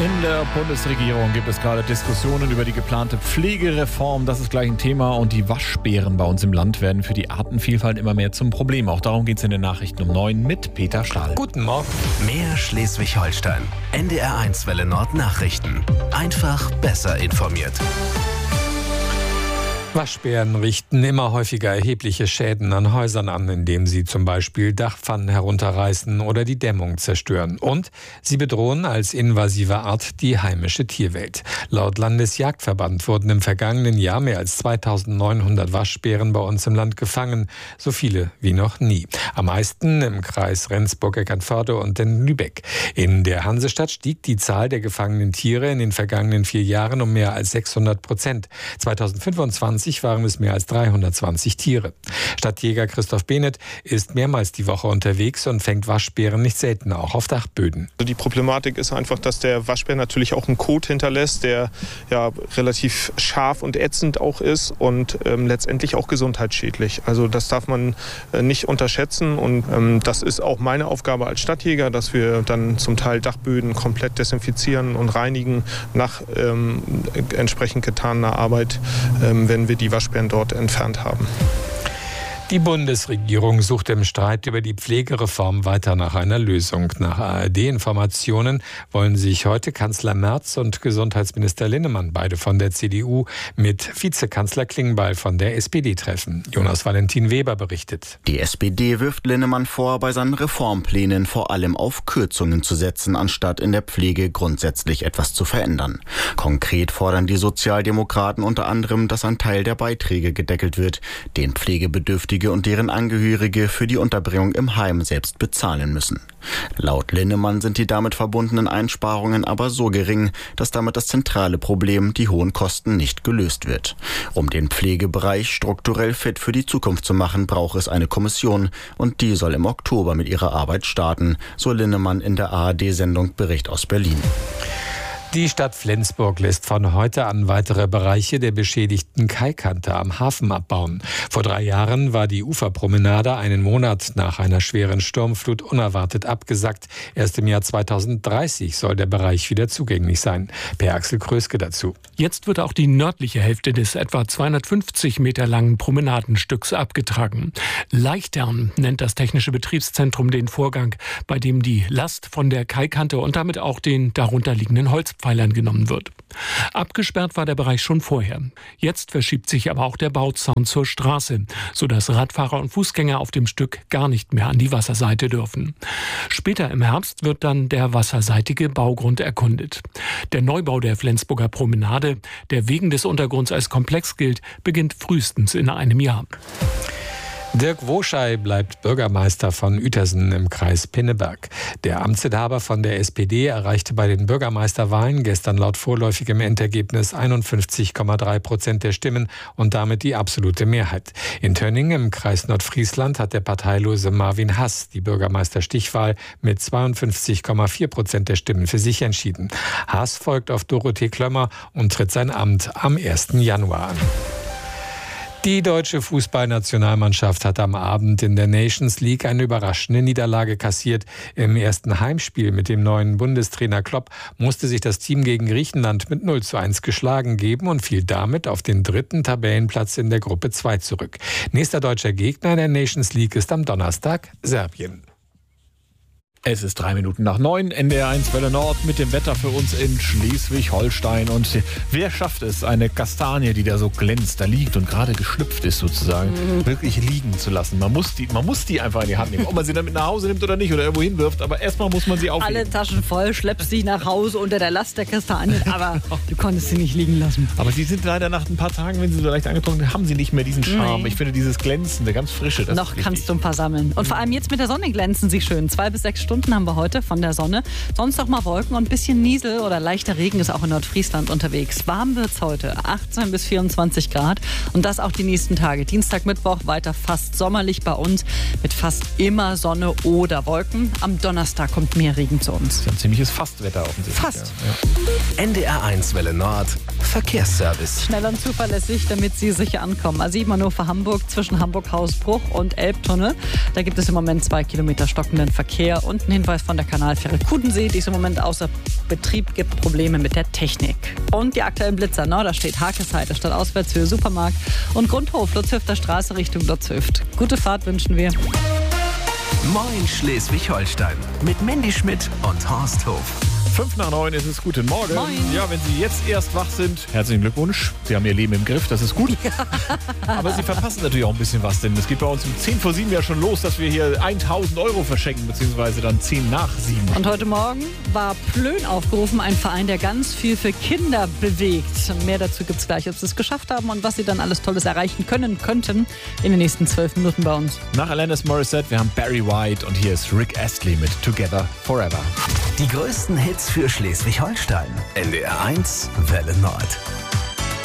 In der Bundesregierung gibt es gerade Diskussionen über die geplante Pflegereform. Das ist gleich ein Thema. Und die Waschbären bei uns im Land werden für die Artenvielfalt immer mehr zum Problem. Auch darum geht es in den Nachrichten um 9 mit Peter Stahl. Guten Morgen. Mehr Schleswig-Holstein. NDR1 Welle Nord Nachrichten. Einfach besser informiert. Waschbären richten immer häufiger erhebliche Schäden an Häusern an, indem sie zum Beispiel Dachpfannen herunterreißen oder die Dämmung zerstören. Und sie bedrohen als invasive Art die heimische Tierwelt. Laut Landesjagdverband wurden im vergangenen Jahr mehr als 2900 Waschbären bei uns im Land gefangen. So viele wie noch nie. Am meisten im Kreis Rendsburg-Eckernförde und in Lübeck. In der Hansestadt stieg die Zahl der gefangenen Tiere in den vergangenen 4 Jahren um mehr als 600%. 2025 waren es mehr als 320 Tiere. Stadtjäger Christoph Behnert ist mehrmals die Woche unterwegs und fängt Waschbären nicht selten auch auf Dachböden. Die Problematik ist einfach, dass der Waschbär natürlich auch einen Kot hinterlässt, der ja relativ scharf und ätzend auch ist und letztendlich auch gesundheitsschädlich. Also das darf man nicht unterschätzen und das ist auch meine Aufgabe als Stadtjäger, dass wir dann zum Teil Dachböden komplett desinfizieren und reinigen. Nach entsprechend getaner Arbeit, wenn wir die Waschbären dort entfernt haben. Die Bundesregierung sucht im Streit über die Pflegereform weiter nach einer Lösung. Nach ARD-Informationen wollen sich heute Kanzler Merz und Gesundheitsminister Linnemann, beide von der CDU, mit Vizekanzler Klingbeil von der SPD treffen. Jonas Valentin Weber berichtet. Die SPD wirft Linnemann vor, bei seinen Reformplänen vor allem auf Kürzungen zu setzen, anstatt in der Pflege grundsätzlich etwas zu verändern. Konkret fordern die Sozialdemokraten unter anderem, dass ein Teil der Beiträge gedeckelt wird, den Pflegebedürftigen und deren Angehörige für die Unterbringung im Heim selbst bezahlen müssen. Laut Linnemann sind die damit verbundenen Einsparungen aber so gering, dass damit das zentrale Problem, die hohen Kosten, nicht gelöst wird. Um den Pflegebereich strukturell fit für die Zukunft zu machen, braucht es eine Kommission und die soll im Oktober mit ihrer Arbeit starten, so Linnemann in der ARD-Sendung Bericht aus Berlin. Die Stadt Flensburg lässt von heute an weitere Bereiche der beschädigten Kaikante am Hafen abbauen. Vor 3 Jahren war die Uferpromenade einen Monat nach einer schweren Sturmflut unerwartet abgesackt. Erst im Jahr 2030 soll der Bereich wieder zugänglich sein. Per Axel Kröske dazu. Jetzt wird auch die nördliche Hälfte des etwa 250 Meter langen Promenadenstücks abgetragen. Leichtern nennt das Technische Betriebszentrum den Vorgang, bei dem die Last von der Kaikante und damit auch den darunterliegenden Holzpfeilern genommen wird. Abgesperrt war der Bereich schon vorher. Jetzt verschiebt sich aber auch der Bauzaun zur Straße, sodass Radfahrer und Fußgänger auf dem Stück gar nicht mehr an die Wasserseite dürfen. Später im Herbst wird dann der wasserseitige Baugrund erkundet. Der Neubau der Flensburger Promenade, der wegen des Untergrunds als komplex gilt, beginnt frühestens in einem Jahr. Dirk Woschei bleibt Bürgermeister von Uetersen im Kreis Pinneberg. Der Amtsinhaber von der SPD erreichte bei den Bürgermeisterwahlen gestern laut vorläufigem Endergebnis 51,3% der Stimmen und damit die absolute Mehrheit. In Tönning im Kreis Nordfriesland hat der parteilose Marvin Hass die Bürgermeisterstichwahl mit 52,4% der Stimmen für sich entschieden. Hass folgt auf Dorothee Klömmer und tritt sein Amt am 1. Januar an. Die deutsche Fußballnationalmannschaft hat am Abend in der Nations League eine überraschende Niederlage kassiert. Im ersten Heimspiel mit dem neuen Bundestrainer Klopp musste sich das Team gegen Griechenland mit 0:1 geschlagen geben und fiel damit auf den 3. Tabellenplatz in der Gruppe 2 zurück. Nächster deutscher Gegner in der Nations League ist am Donnerstag Serbien. Es ist 9:03, NDR1 Welle Nord mit dem Wetter für uns in Schleswig-Holstein. Und wer schafft es, eine Kastanie, die da so glänzt, da liegt und gerade geschlüpft ist sozusagen, wirklich liegen zu lassen? Man muss die einfach in die Hand nehmen. Ob man sie dann mit nach Hause nimmt oder nicht oder irgendwo hinwirft, aber erstmal muss man sie aufheben. Alle Taschen voll, schleppst sie nach Hause unter der Last der Kastanien, aber du konntest sie nicht liegen lassen. Aber sie sind leider nach ein paar Tagen, wenn sie so leicht angetrocknet sind, haben sie nicht mehr diesen Charme. Nee. Ich finde dieses Glänzende, ganz Frische. Das noch kannst du ein paar sammeln. Und vor allem jetzt mit der Sonne glänzen sie schön. 2 bis 6 Stunden haben wir heute von der Sonne. Sonst auch mal Wolken und ein bisschen Niesel oder leichter Regen ist auch in Nordfriesland unterwegs. Warm wird's heute, 18 bis 24 Grad. Und das auch die nächsten Tage. Dienstag, Mittwoch weiter fast sommerlich bei uns mit fast immer Sonne oder Wolken. Am Donnerstag kommt mehr Regen zu uns. Das ist ein ziemliches Fastwetter offensichtlich. Fast. Ja. NDR1 Welle Nord, Verkehrsservice. Schnell und zuverlässig, damit Sie sicher ankommen. A7 Hannover Hamburg zwischen Hamburg-Hausbruch und Elbtunnel. Da gibt es im Moment 2 Kilometer stockenden Verkehr und neuesten Hinweis von der Kanalfähre Kudensee. Die ist im Moment außer Betrieb, gibt Probleme mit der Technik. Und die aktuellen Blitzer, da steht Hakesheide statt Auswärtshöhe Supermarkt und Grundhof, Lutzhüfter Straße Richtung Lutzhüft. Gute Fahrt wünschen wir. Moin Schleswig-Holstein mit Mandy Schmidt und Horst Hof. 8:55 ist es. Guten Morgen. Moin. Ja, wenn Sie jetzt erst wach sind, herzlichen Glückwunsch. Sie haben Ihr Leben im Griff, das ist gut. Aber Sie verpassen natürlich auch ein bisschen was, denn es geht bei uns um 6:50 ja schon los, dass wir hier 1.000 Euro verschenken, beziehungsweise dann 7:10. Und heute Morgen war Plön aufgerufen, ein Verein, der ganz viel für Kinder bewegt. Mehr dazu gibt es gleich, ob Sie es geschafft haben und was Sie dann alles Tolles erreichen könnten in den nächsten 12 Minuten bei uns. Nach Alanis Morissette, wir haben Barry White und hier ist Rick Astley mit Together Forever. Die größten Hits für Schleswig-Holstein. NDR 1 Welle Nord.